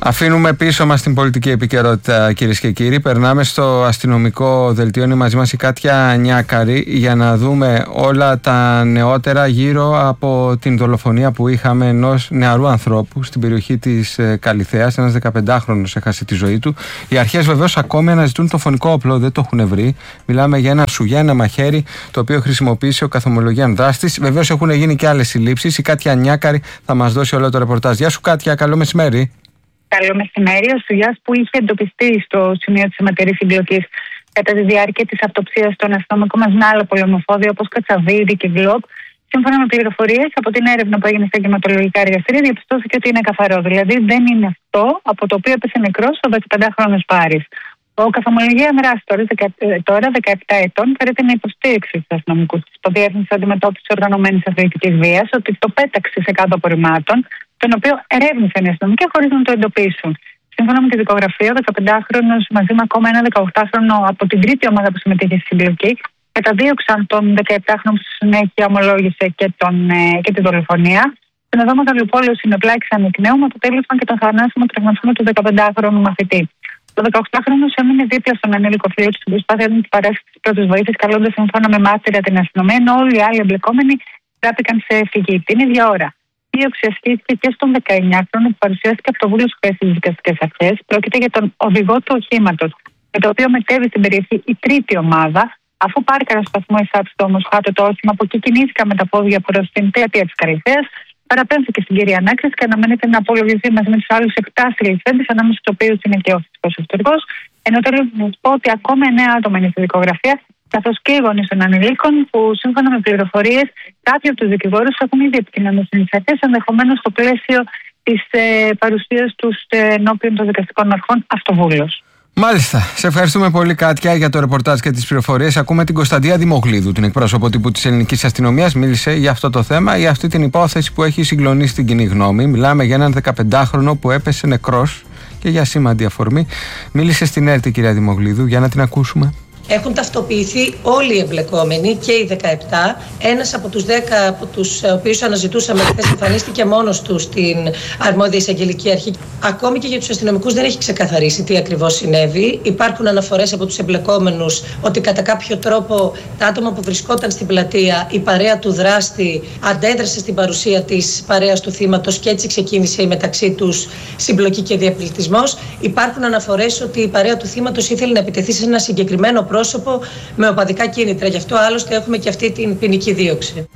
Αφήνουμε πίσω μας την πολιτική επικαιρότητα, κυρίες και κύριοι. Περνάμε στο αστυνομικό δελτίο. Είναι μαζί μας η Κάτια Νιάκαρη για να δούμε όλα τα νεότερα γύρω από την δολοφονία που είχαμε ενός νεαρού ανθρώπου στην περιοχή της Καλιθέας. Ένας 15χρονος έχασε τη ζωή του. Οι αρχές βεβαίως ακόμη αναζητούν το φωνικό όπλο, δεν το έχουν βρει. Μιλάμε για ένα σουγιά, ένα μαχαίρι, το οποίο χρησιμοποίησε ο καθομολογιαν δράστης. Βεβαίως έχουν γίνει και άλλες συλλήψεις. Η Κάτια Νιάκαρη θα μας δώσει όλο το ρεπορτάζ. Γεια σου, Κάτια, καλό μεσημέρι. Καλό μεσημέρι. Ο σουγιάς που είχε εντοπιστεί στο σημείο της αιματερής συγκλωτής κατά τη διάρκεια της αυτοψίας των αστυνομικών μας με άλλα πολεμοφόδια όπως Κατσαβίδη και Γκλόπ, σύμφωνα με πληροφορίες από την έρευνα που έγινε στα εγκληματολογικά εργαστήρια, διαπιστώθηκε ότι είναι καθαρό. Δηλαδή δεν είναι αυτό από το οποίο έπεσε νεκρός ο 15χρονος Πάρης. Ο καθομολογιαν δράστης τώρα 17 ετών φέρεται να υποστήριξει στους αστυνομικούς της Υποδιεύθυνσης Αντιμετώπισης Οργανωμένης Αθλητικής Βίας ότι το πέταξε σε κάτω απορριμμάτων, τον οποίο ερεύνησαν οι αστυνομικοί χωρίς να το εντοπίσουν. Σύμφωνα με τη δικογραφία, ο 15χρονος μαζί με ακόμα ένα 18χρονο από την τρίτη ομάδα που συμμετείχε στη συμπλοκή καταδίωξαν τον 17χρονο που στη συνέχεια ομολόγησε και τη δολοφονία. Στην οδό Μεγαλοπόλεω συνεπλάκησαν εκ νέου με αποτέλεσμα και τον θανάσιμο τραυματισμό του 15χρονου μαθητή. Ο 18χρονος έμεινε δίπλα στον ανήλικο φίλο του στην προσπάθεια να του παράσχει τις πρώτες βοήθειες, καλώντας σύμφωνα με μάρτυρα την αστυνομία, ενώ όλοι οι άλλοι εμπλεκόμενοι τράπηκαν σε φυγή. Την ίδια ώρα, η δίωξη ασκήθηκε και στον 19χρονο που παρουσιάστηκε από το Βούλιο χθες στις δικαστικές αρχές. Πρόκειται για τον οδηγό του οχήματος, με το οποίο μετέβη στην περιοχή η τρίτη ομάδα. Αφού πάρκαρα στο σταθμό εισάψητο όμως κάτω το όχημα, από εκεί κινήθηκαν με τα πόδια προς την πλατεία της Καλιθέας. Παραπέμφθηκε στην κυρία ανάκριση και αναμένεται να απολογηθεί μαζί με τους άλλους 7 συλληφθέντες, ανάμεσα στους οποίους είναι και ο φυσικός αυτούργος. Ενώ τέλος να σας πω ότι ακόμα 9 άτομα είναι στη δικογραφία, καθώς και οι γονείς των ανηλίκων, που σύμφωνα με πληροφορίες κάποιοι από τους δικηγόρους έχουν ήδη επικοινωνήσει στις αρχές, ενδεχομένως στο πλαίσιο της παρουσίας τους ενώπιον των δικαστικών αρχών αυτοβούλος. Μάλιστα. Σε ευχαριστούμε πολύ, Κάτια, για το ρεπορτάζ και τις πληροφορίες. Ακούμε την Κωνσταντία Δημογλίδου, την εκπρόσωπο τύπου της ελληνικής αστυνομίας. Μίλησε για αυτό το θέμα, για αυτή την υπόθεση που έχει συγκλονίσει την κοινή γνώμη. Μιλάμε για έναν 15χρονο που έπεσε νεκρός και για σήμαντη αφορμή. Μίλησε στην ΕΡΤ η κυρία Δημογλίδου, για να την ακούσουμε. Έχουν ταυτοποιηθεί όλοι οι εμπλεκόμενοι και οι 17. Ένας από τους 10 από τους οποίους αναζητούσαμε χθες εμφανίστηκε μόνος του στην αρμόδια εισαγγελική αρχή. Ακόμη και για τους αστυνομικούς δεν έχει ξεκαθαρίσει τι ακριβώς συνέβη. Υπάρχουν αναφορές από τους εμπλεκόμενους ότι κατά κάποιο τρόπο τα άτομα που βρισκόταν στην πλατεία, η παρέα του δράστη, αντέδρασε στην παρουσία της παρέας του θύματος και έτσι ξεκίνησε η μεταξύ τους συμπλοκή και διαπληκτισμός. Υπάρχουν αναφορές ότι η παρέα του θύματος ήθελε να επιτεθεί σε ένα συγκεκριμένο πρόσωπο με οπαδικά κίνητρα. Γι' αυτό άλλωστε έχουμε και αυτή την ποινική δίωξη.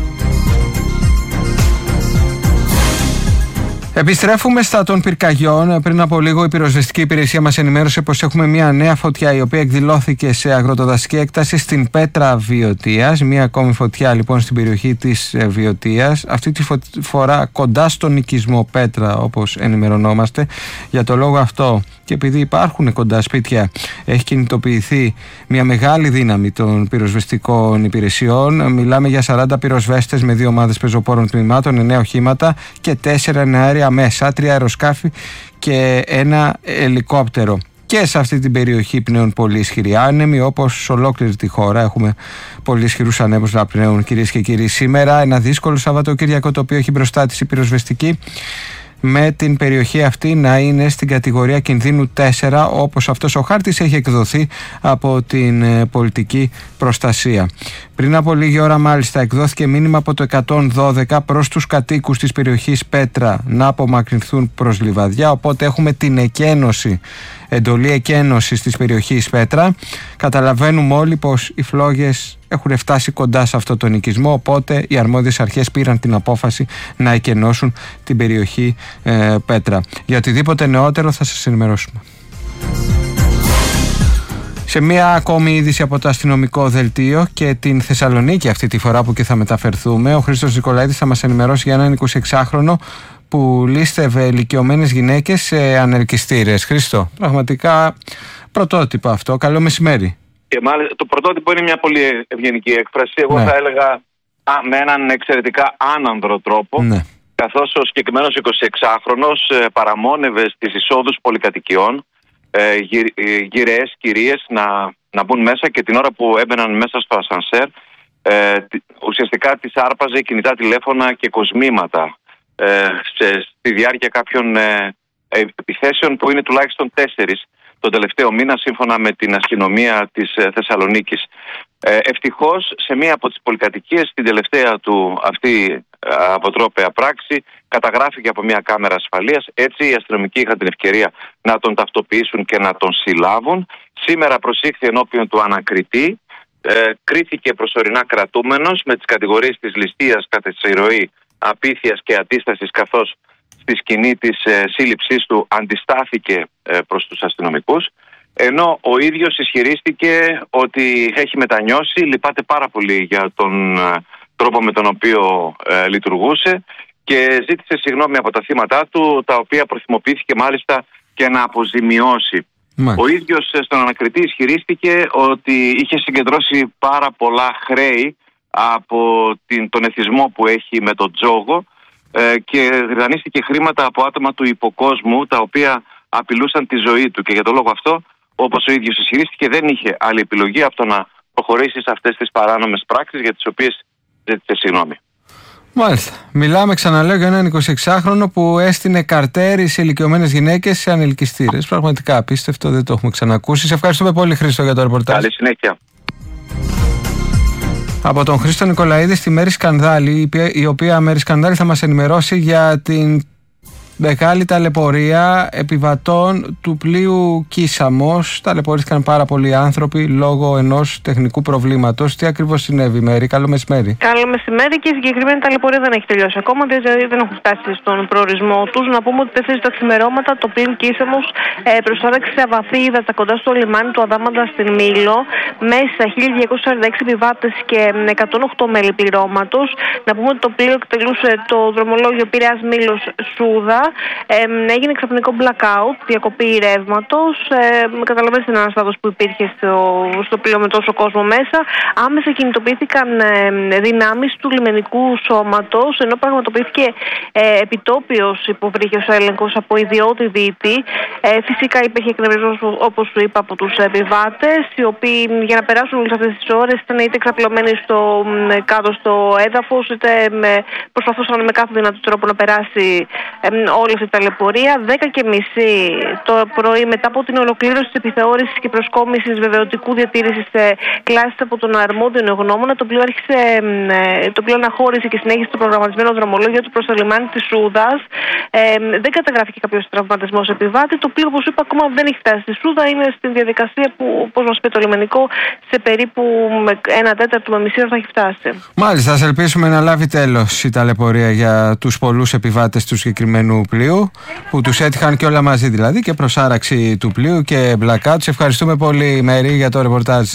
Επιστρέφουμε στα των πυρκαγιών. Πριν από λίγο η πυροσβεστική υπηρεσία μας ενημέρωσε πως έχουμε μια νέα φωτιά η οποία εκδηλώθηκε σε αγροτοδασική έκταση στην Πέτρα Βιωτίας. Μια ακόμη φωτιά λοιπόν στην περιοχή της Βιωτίας. Αυτή τη φορά κοντά στον οικισμό Πέτρα, όπως ενημερωνόμαστε. Για το λόγο αυτό και επειδή υπάρχουν κοντά σπίτια, έχει κινητοποιηθεί μια μεγάλη δύναμη των πυροσβεστικών υπηρεσιών. Μιλάμε για 40 πυροσβέστες με 2 ομάδες πεζοπόρων τμήματων, 9 οχήματα και 4 αέρια μέσα, 3 αεροσκάφη και ένα ελικόπτερο. Και σε αυτή την περιοχή πνέουν πολύ ισχυροί άνεμοι, όπως σε ολόκληρη τη χώρα. Έχουμε πολύ ισχυρούς ανέμους να πνέουν, κυρίες και κύριοι. Σήμερα ένα δύσκολο Σαββατοκύριακο, το οποίο έχει μπροστά της η πυροσβεστική, με την περιοχή αυτή να είναι στην κατηγορία κινδύνου 4, όπως αυτός ο χάρτης έχει εκδοθεί από την πολιτική προστασία. Πριν από λίγη ώρα μάλιστα εκδόθηκε μήνυμα από το 112 προς τους κατοίκους της περιοχής Πέτρα να απομακρυνθούν προς Λιβαδιά, οπότε έχουμε την εκένωση, εντολή εκένωσης της περιοχής Πέτρα. Καταλαβαίνουμε όλοι πως οι φλόγες έχουν φτάσει κοντά σε αυτό τον οικισμό, οπότε οι αρμόδιες αρχές πήραν την απόφαση να εκενώσουν την περιοχή Πέτρα. Για οτιδήποτε νεότερο θα σας ενημερώσουμε. Σε μία ακόμη είδηση από το αστυνομικό δελτίο και την Θεσσαλονίκη αυτή τη φορά που και θα μεταφερθούμε, ο Χρήστος Νικολαίδης θα μας ενημερώσει για έναν 26χρονο που λίστευε ηλικιωμένες γυναίκες σε ανελκυστήρες. Χρήστο, πραγματικά πρωτότυπο αυτό. Καλό μεσημέρι. Και μάλιστα το πρωτότυπο είναι μια πολύ ευγενική έκφραση. Εγώ θα έλεγα με έναν εξαιρετικά άνανδρο τρόπο. Ναι. Καθώς ο συγκεκριμένος 26χρονος παραμόνευε στις εισόδους πολυκατοικιών γυραιές κυρίες να μπουν μέσα, και την ώρα που έμπαιναν μέσα στο ασανσέρ ουσιαστικά τις άρπαζε κινητά τηλέφωνα και κοσμήματα στη διάρκεια κάποιων επιθέσεων, που είναι τουλάχιστον 4 τον τελευταίο μήνα, σύμφωνα με την αστυνομία της Θεσσαλονίκης. Ευτυχώς, σε μία από τις πολυκατοικίες, την τελευταία του αυτή αποτρόπαια πράξη, καταγράφηκε από μια κάμερα ασφαλείας. Έτσι οι αστυνομικοί είχαν την ευκαιρία να τον ταυτοποιήσουν και να τον συλλάβουν. Σήμερα προσήχθη ενώπιον του ανακριτή. Κρίθηκε προσωρινά κρατούμενος με τις κατηγορίες της ληστείας κατά τη ροή, απίθειας και αντίστασης, καθώς στη σκηνή της σύλληψής του αντιστάθηκε προς τους αστυνομικούς, ενώ ο ίδιος ισχυρίστηκε ότι έχει μετανιώσει, λυπάται πάρα πολύ για τον τρόπο με τον οποίο λειτουργούσε και ζήτησε συγγνώμη από τα θύματα του, τα οποία προθυμοποιήθηκε μάλιστα και να αποζημιώσει. Ο ίδιος στον ανακριτή ισχυρίστηκε ότι είχε συγκεντρώσει πάρα πολλά χρέη από τον εθισμό που έχει με τον τζόγο και δανείστηκε χρήματα από άτομα του υποκόσμου, τα οποία απειλούσαν τη ζωή του, και για τον λόγο αυτό, όπως ο ίδιος ισχυρίστηκε, δεν είχε άλλη επιλογή από το να προχωρήσει σε αυτές τις παράνομες πράξεις, για τις οποίες ζήτησε συγγνώμη. Μάλιστα. Μιλάμε, ξαναλέω, για έναν 26χρονο που έστεινε καρτέρι σε ηλικιωμένες γυναίκες σε ανελκυστήρες. Πραγματικά απίστευτο, δεν το έχουμε ξανακούσει. Σε ευχαριστούμε πολύ, Χρήστο, για το ρεπορτάζ. Καλή συνέχεια. Από τον Χρήστο Νικολαίδη στη Μέρη Σκανδάλη, η οποία Μέρη Σκανδάλη θα μας ενημερώσει για την μεγάλη ταλαιπωρία επιβατών του πλοίου Κίσαμος. Ταλαιπωρήθηκαν πάρα πολλοί άνθρωποι λόγω ενός τεχνικού προβλήματος. Τι ακριβώς συνέβη, Μέρη? Καλό μεσημέρι. Καλό μεσημέρι, και η συγκεκριμένη ταλαιπωρία δεν έχει τελειώσει ακόμα, δηλαδή δεν έχουν φτάσει στον προορισμό τους. Να πούμε ότι 4 τα ξημερώματα το πλοίο Κίσαμος προσάραξε σε αβαθή ύδατα κοντά στο λιμάνι του Αδάμαντα στην Μήλο, μέσα 1.246 επιβάτες και 108 μέλη πληρώματος. Να πούμε ότι το πλοίο εκτελούσε το δρομολόγιο Πειραιάς Μήλος Σούδα. Έγινε ξαφνικό blackout, διακοπή ρεύματος. Καταλαβαίνετε την αναστάτωση που υπήρχε στο πλοίο με τόσο κόσμο μέσα. Άμεσα κινητοποιήθηκαν δυνάμεις του λιμενικού σώματος, ενώ πραγματοποιήθηκε επιτόπιος υποβρύχιος έλεγχος από ιδιώτη δίτη. Φυσικά υπήρχε εκνευρισμός, όπως σου είπα, από τους επιβάτες, οι οποίοι για να περάσουν όλες αυτές τις ώρες ήταν είτε εξαπλωμένοι κάτω στο έδαφος, είτε προσπαθούσαν με κάθε δυνατό τρόπο να περάσει όλη αυτή η ταλαιπωρία. 10:30 το πρωί, μετά από την ολοκλήρωση της επιθεώρησης και προσκόμισης βεβαιωτικού διατήρησης κλάσης από τον αρμόδιο νεογνώμονα, το πλοίο αναχώρησε και συνέχισε το προγραμματισμένο δρομολόγιο του προς το λιμάνι της Σούδας. Δεν καταγράφηκε κάποιος τραυματισμός επιβάτη. Το πλοίο, όπως είπα, ακόμα δεν έχει φτάσει στη Σούδα. Είναι στην διαδικασία που, όπως μας πει το λιμενικό, σε περίπου 1/4 με μισή ώρα θα έχει φτάσει. Μάλιστα, ας ελπίσουμε να λάβει τέλος η ταλαιπωρία για τους πολλούς επιβάτες του συγκεκριμένου πλοίου, που τους έτυχαν και όλα μαζί, δηλαδή και προσάραξη του πλοίου και blackout. Σε ευχαριστούμε πολύ, Μέρη, για το ρεπορτάζ.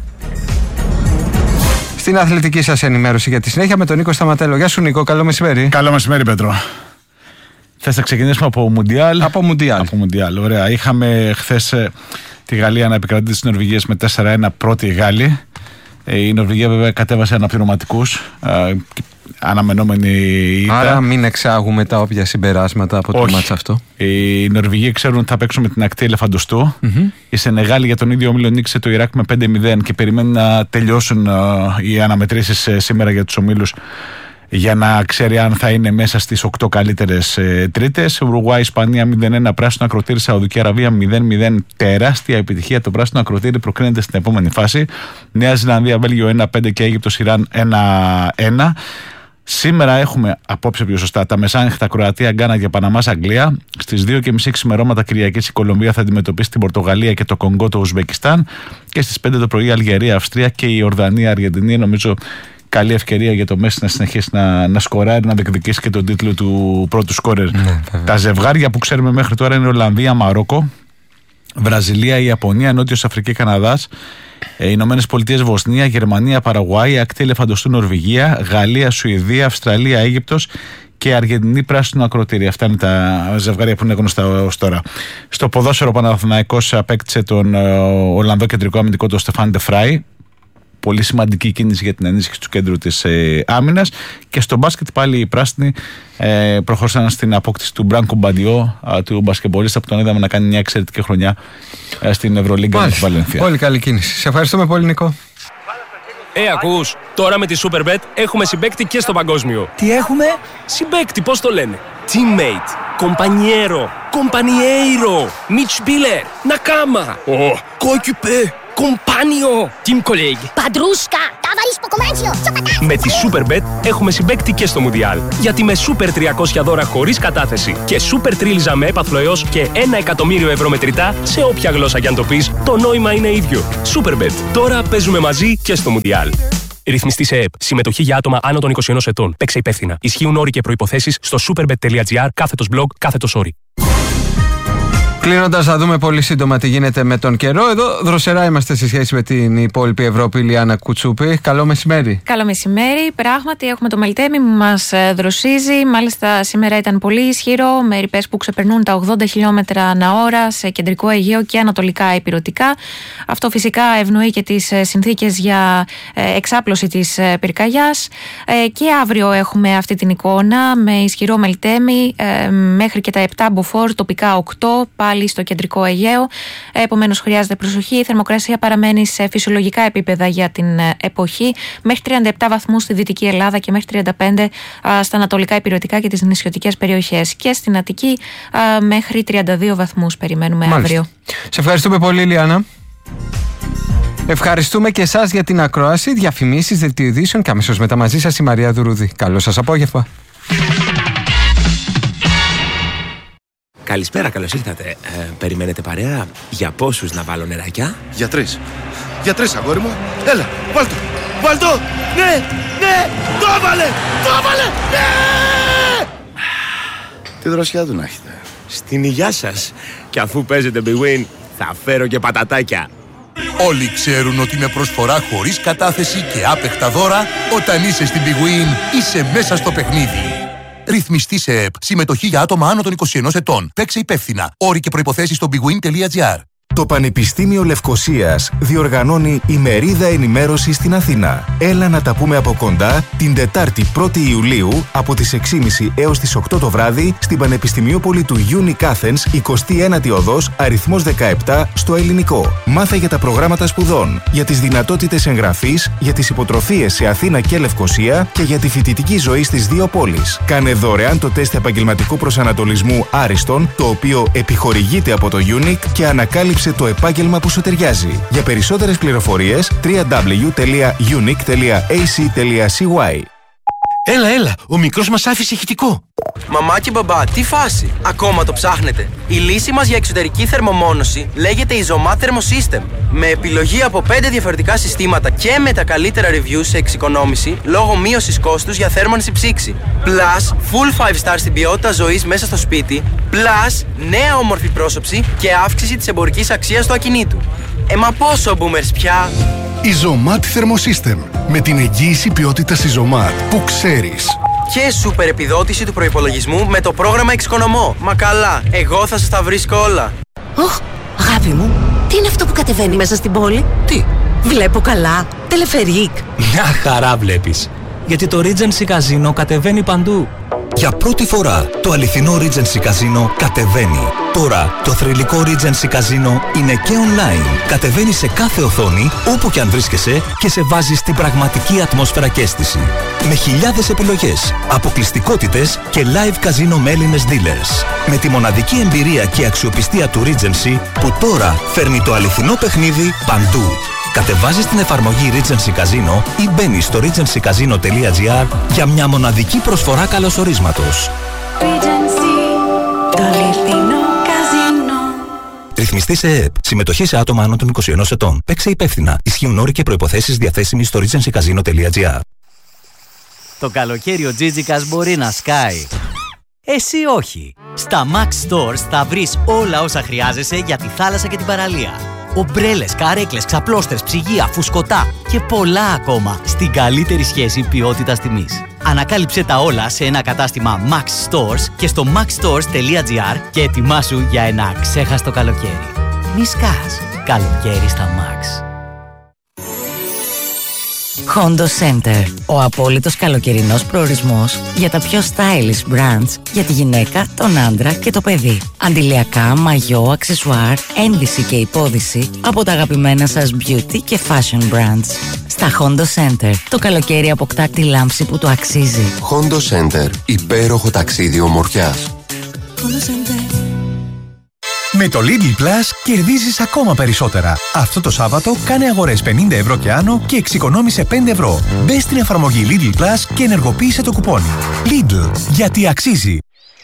Στην αθλητική σας ενημέρωση για τη συνέχεια με τον Νίκο Σταματέλο. Γεια σου, Νίκο, καλό μεσημέρι. Καλό μεσημέρι, Πέτρο. Θες να ξεκινήσουμε από Μουντιάλ? Από Μουντιάλ, ωραία. Είχαμε χθες τη Γαλλία να επικρατεί τις Νορβηγίες με 4-1, πρώτη Γάλλη. Η Νορβηγία βέβαια κατέβασε αναπληρωματικούς, αναμενόμενη ήττα. Άρα μην εξάγουμε τα όποια συμπεράσματα από το μάτς αυτό. Οι Νορβηγοί ξέρουν ότι θα παίξουν με την ακτή Ελεφαντοστού. Η Σενεγάλη για τον ίδιο όμιλο νίκησε το Ιράκ με 5-0 και περιμένουν να τελειώσουν οι αναμετρήσεις σήμερα για τους ομίλους, για να ξέρει αν θα είναι μέσα στις 8 καλύτερες τρίτες. Ουρουγουάη, Ισπανία 0-1, πράσινο ακροτήρι, Σαουδική Αραβία 0-0. Τεράστια επιτυχία. Το πράσινο ακροτήρι προκρίνεται στην επόμενη φάση. Νέα Ζηλανδία, Βέλγιο 1-5 και Αίγυπτος, Ιράν 1-1. Σήμερα έχουμε, απόψε πιο σωστά, τα μεσάνυχτα Κροατία, Γκάνα και Παναμάς, Αγγλία. Στις 2:30 ξημερώματα Κυριακής η Κολομβία θα αντιμετωπίσει την Πορτογαλία και το Κονγκό, το Ουσβεκιστάν. Και στις 5 το πρωί Αλγερία, Αυστρία και η Ορδανία, Αργεντινή. Νομίζω καλή ευκαιρία για το Μέση να συνεχίσει να σκοράρει, να διεκδικήσει και τον τίτλο του πρώτου σκόρερ. Τα ζευγάρια που ξέρουμε μέχρι τώρα είναι Ολλανδία, Μαρόκο, Βραζιλία, Ιαπωνία, Νότιος Αφρική, Καναδάς, Ηνωμένες Πολιτείες, Βοσνία, Γερμανία, Παραγουάη, ακτή Ελεφαντοστού, Νορβηγία, Γαλλία, Σουηδία, Αυστραλία, Αίγυπτος και Αργεντινή, πράσινο ακροτήρι. Αυτά είναι τα ζευγάρια που είναι γνωστά ως τώρα. Στο ποδόσφαιρο, ο Παναθηναϊκός απέκτησε τον Ολλανδό κεντρικό αμυντικό, τον Στεφάν Ντε Φράι. Πολύ σημαντική κίνηση για την ενίσχυση του κέντρου της άμυνας. Και στο μπάσκετ πάλι οι πράσινοι προχώρησαν στην απόκτηση του Μπράνκο Μπαντιό, του μπασκετμπολίστα που τον είδαμε να κάνει μια εξαιρετική χρονιά στην Ευρωλίγκα της Βαλένθια. Πολύ καλή κίνηση. Σε ευχαριστούμε πολύ, Νικό. Ακούς, τώρα με τη Superbet έχουμε συμπαίκτη και στο παγκόσμιο. Τι έχουμε? Συμπαίκτη, πώς το λένε? Teammate. Compañero, compañeiro, Mitspieler, Nakama, Koikupé, Compάνιο, team colleague. Παντρούσκα, ταβαρίσπο κομμάτσιο, Με τη Superbet έχουμε συμπαίκτη και στο Μουντιάλ. Γιατί με Super 300 δώρα χωρίς κατάθεση και Super Τρίλιζα με έπαθλο έως και 1 εκατομμύριο ευρώ μετρητά σε όποια γλώσσα κι αν το πεις, το νόημα είναι ίδιο. Superbet. Τώρα παίζουμε μαζί και στο Μουντιάλ. Ρυθμιστή σε ΕΠ. Συμμετοχή για άτομα άνω των 21 ετών. Παίξε υπεύθυνα. Ισχύουν όροι και προϋποθέσεις στο superbet.gr/blog/όροι. Κλείνοντας, θα δούμε πολύ σύντομα τι γίνεται με τον καιρό. Εδώ δροσερά είμαστε σε σχέση με την υπόλοιπη Ευρώπη. Λιάννα Κουτσούπη, καλό μεσημέρι. Καλό μεσημέρι. Πράγματι, έχουμε το Μελτέμι που μας δροσίζει. Μάλιστα, σήμερα ήταν πολύ ισχυρό, με ρηπές που ξεπερνούν τα 80 χιλιόμετρα ανά ώρα σε κεντρικό Αιγαίο και ανατολικά ηπειρωτικά. Αυτό φυσικά ευνοεί και τις συνθήκες για εξάπλωση της πυρκαγιάς. Και αύριο έχουμε αυτή την εικόνα με ισχυρό Μελτέμι μέχρι και τα 7 μποφόρ, τοπικά 8. Πάλι στο κεντρικό Αιγαίο. Επομένως, χρειάζεται προσοχή. Η θερμοκρασία παραμένει σε φυσιολογικά επίπεδα για την εποχή. Μέχρι 37 βαθμούς στη Δυτική Ελλάδα και μέχρι 35 στα ανατολικά ηπειρωτικά και τις νησιωτικές περιοχές. Και στην Αττική μέχρι 32 βαθμούς περιμένουμε. Μάλιστα. Αύριο. Σε ευχαριστούμε πολύ, Λιάννα. Ευχαριστούμε και εσάς για την ακρόαση, διαφημίσεις, δελτίο ειδήσεων και αμέσως μετά μαζί σας η Μαρία Δουρούδη. Καλό σας απόγευμα. Καλησπέρα, καλώς ήρθατε. Περιμένετε παρέα? Για πόσους να βάλω νεράκια? Για 3. Για 3, αγόρι μου. Έλα, βάλτο. Βάλτο. Ναι, ναι. Το έβαλε. Το έβαλε. Ναι. Τι δροσιά του να έχετε. Στην υγειά σας. Και αφού παίζετε Big Win, θα φέρω και πατατάκια. Όλοι ξέρουν ότι με προσφορά χωρίς κατάθεση και άπεχτα δώρα, όταν είσαι στην Big Win, είσαι μέσα στο παιχνίδι. Ρυθμιστή σε ΕΠ. Συμμετοχή για άτομα άνω των 21 ετών. Παίξε υπεύθυνα. Όροι και προϋποθέσεις στο bigwin.gr. Το Πανεπιστήμιο Λευκωσίας διοργανώνει ημερίδα ενημέρωση στην Αθήνα. Έλα να τα πούμε από κοντά την Τετάρτη 1η Ιουλίου από τις 6.30 έως τις 8 το βράδυ στην Πανεπιστημιόπολη του Unic Athens, 29η οδός, αριθμός 17, στο Ελληνικό. Μάθε για τα προγράμματα σπουδών, για τις δυνατότητες εγγραφής, για τις υποτροφίες σε Αθήνα και Λευκωσία και για τη φοιτητική ζωή στις δύο πόλεις. Κάνε δωρεάν το τεστ επαγγελματικού προσανατολισμού Άριστον, το οποίο επιχορηγείται από το Unic και ανακάλυψε το επάγγελμα που σου ταιριάζει. Για περισσότερες πληροφορίες www.unic.ac.cy. Έλα, ο μικρός μας άφησε ηχητικό. Μαμά και μπαμπά, τι φάση? Ακόμα το ψάχνετε? Η λύση μας για εξωτερική θερμομόνωση λέγεται Isomat Thermosystem. Με επιλογή από 5 διαφορετικά συστήματα και με τα καλύτερα reviews σε εξοικονόμηση λόγω μείωσης κόστους για θέρμανση ψήξη. Plus, full 5 star στην ποιότητα ζωής μέσα στο σπίτι. Plus, νέα όμορφη πρόσωψη και αύξηση της εμπορικής αξίας του ακινήτου. Μα πόσο boomers πια? Isomat Thermosystem. Με την εγγύηση ποιότητας Isomat που ξέρεις. Και σούπερ επιδότηση του προϋπολογισμού με το πρόγραμμα Εξοικονομώ. Μα καλά, εγώ θα σας τα βρίσκω όλα. Ωχ, αγάπη μου, τι είναι αυτό που κατεβαίνει μέσα στην πόλη? Τι? Βλέπω καλά, τελεφερίκ. Μια χαρά βλέπεις. Γιατί το Regency Casino κατεβαίνει παντού. Για πρώτη φορά το αληθινό Regency Casino κατεβαίνει. Τώρα το θρυλικό Regency Casino είναι και online. Κατεβαίνει σε κάθε οθόνη, όπου και αν βρίσκεσαι και σε βάζει στην πραγματική ατμόσφαιρα και αίσθηση. Με χιλιάδες επιλογές, αποκλειστικότητες και live casino με Έλληνες dealers. Με τη μοναδική εμπειρία και αξιοπιστία του Regency που τώρα φέρνει το αληθινό παιχνίδι παντού. Κατεβάζεις την εφαρμογή Regency Casino ή μπαίνεις στο regencycasino.gr για μια μοναδική προσφορά καλωσορίσματος. Regency, το αληθινό καζίνο. Ρυθμιστή σε ΕΕΠ. Συμμετοχή σε άτομα άνω των 21 ετών. Παίξε υπεύθυνα. Ισχύουν όροι και προϋποθέσεις διαθέσιμοι στο regencycasino.gr. Το καλοκαίρι ο Τζίτζικας μπορεί να σκάει. Εσύ όχι. Στα Max Stores θα βρεις όλα όσα χρειάζεσαι για τη θάλασσα και την παραλία. Ομπρέλες, καρέκλες, ξαπλώστρες, ψυγεία, φουσκωτά και πολλά ακόμα στην καλύτερη σχέση ποιότητας-τιμής. Ανακάλυψε τα όλα σε ένα κατάστημα Max Stores και στο maxstores.gr και ετοιμάσου για ένα αξέχαστο καλοκαίρι. Μη σκάς. Καλοκαίρι στα Max. Hondo Center. Ο απόλυτος καλοκαιρινός προορισμός για τα πιο stylish brands για τη γυναίκα, τον άντρα και το παιδί. Αντιλιακά, μαγιό, αξεσουάρ, ένδυση και υπόδυση από τα αγαπημένα σας beauty και fashion brands. Στα Hondo Center, το καλοκαίρι αποκτά τη λάμψη που το αξίζει. Hondo Center. Υπέροχο ταξίδι ομορφιάς. Με το Lidl Plus κερδίζεις ακόμα περισσότερα. Αυτό το Σάββατο κάνε αγορές 50 ευρώ και άνω και εξοικονόμησε 5 ευρώ. Μπες στην εφαρμογή Lidl Plus και ενεργοποίησε το κουπόνι. Lidl, γιατί αξίζει.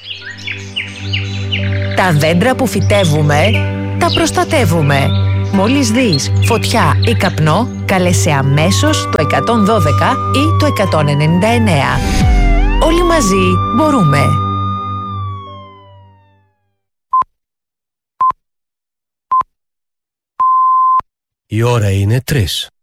Τα δέντρα που φυτεύουμε, τα προστατεύουμε. Μόλις δεις φωτιά ή καπνό, κάλεσε αμέσως το 112 ή το 199. Όλοι μαζί μπορούμε. Η ώρα είναι 3.